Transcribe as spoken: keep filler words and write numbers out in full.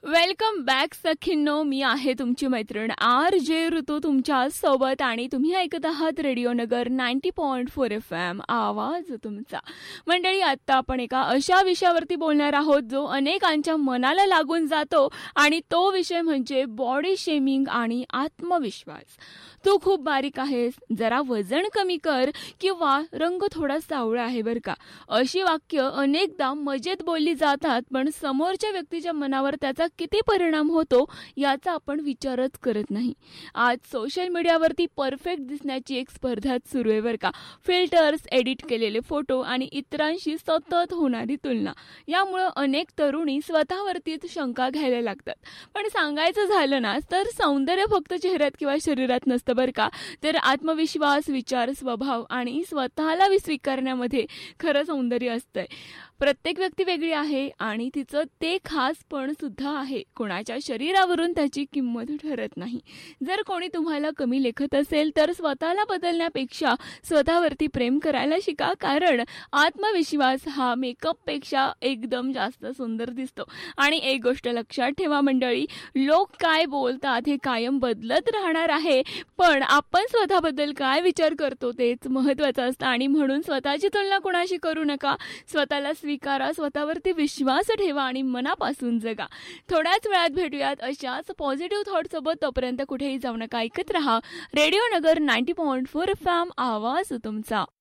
Welcome back सखींनो, मी आहे तुमची मैत्रीण आर जे ऋतू तुमच्या सोबत आणि तुम्ही ऐकत आहात रेडिओ नगर ninety point four F M आवाज तुमचा. मंडळी, आता आपण एका अशा विषयावरती बोलणार आहोत जो अनेकांच्या मनाला लागून जातो आणि तो विषय म्हणजे बॉडी शेमिंग आणि आत्मविश्वास. तू खूप बारीक आहेस, जरा वजन कमी कर किंवा रंग थोडा सावळा आहे बरं का, अशी वाक्य अनेकदा मजेत बोलली जातात, पण समोरच्या व्यक्तीच्या मनावर त्याचा किती परिणाम होतो याचा आपण विचारच करत नाही. आज सोशल मीडियावरती परफेक्ट दिसण्याची एक स्पर्धाच सुरू आहे बरं का. फिल्टर्स, एडिट केलेले फोटो आणि इतरांशी सतत होणारी तुलना यामुळे अनेक तरुणी स्वतःवरतीच शंका घ्यायला लागतात. पण सांगायचं झालं ना तर सौंदर्य फक्त चेहऱ्यात किंवा शरीरात नसतं बरं का, तर आत्मविश्वास, विचार, स्वभाव आणि स्वतःला स्वीकारण्यामध्ये खरं सौंदर्य असतंय. प्रत्येक व्यक्ती वेगळी आहे आणि तिचं ते खास पण सुद्धा आहे. कोणाच्या शरीरावरून त्याची किंमत ठरत नाही. जर कोणी तुम्हाला कमी लेखत असेल तर स्वतःला बदलण्यापेक्षा स्वतःवरती प्रेम करायला शिका, कारण आत्मविश्वास हा मेकअपपेक्षा एकदम जास्त सुंदर दिसतो. आणि एक गोष्ट लक्षात ठेवा मंडळी, लोक काय बोलतात हे कायम बदलत राहणार आहे, पण आपण स्वतःबद्दल काय विचार करतो तेच महत्त्वाचं असतं. आणि म्हणून स्वतःची तुलना कोणाशी करू नका. स्वतःला स्वीकारा, स्वतःवरती विश्वास ठेवा आणि मनापासून जगा. थोड्याच वेळात भेटूयात अशाच पॉझिटिव्ह थॉट सोबत. तोपर्यंत कुठेही जाऊ नका, ऐकत रहा रेडिओ नगर ninety point four F M आवाज तुमचा.